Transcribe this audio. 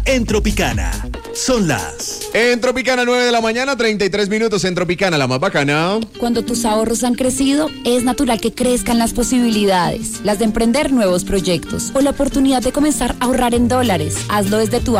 en Tropicana. Son las... En Tropicana, 9 de la mañana, 33 minutos en Tropicana, la más bacana. Cuando tus ahorros han crecido, es natural que crezcan las posibilidades, las de emprender nuevos proyectos o la oportunidad de comenzar a ahorrar en dólares. Hazlo desde tu